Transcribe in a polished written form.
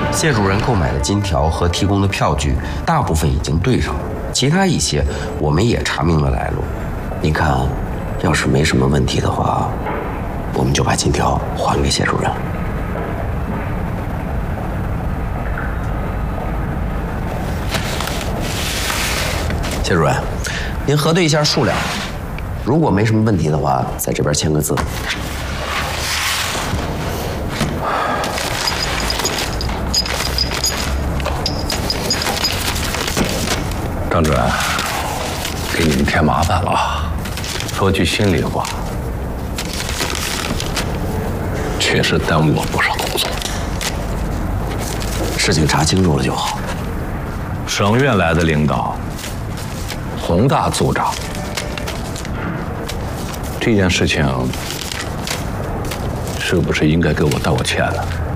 谢主任购买的金条和提供的票据，大部分已经对上了，其他一些我们也查明了来路。你看，要是没什么问题的话，我们就把金条还给谢主任。谢主任，您核对一下数量，如果没什么问题的话，在这边签个字。 张主任，给你们添麻烦了啊！说句心里话，确实耽误我不少工作。 事情查清楚了就好。 省院来的领导，宏大组长，这件事情是不是应该给我道个歉了？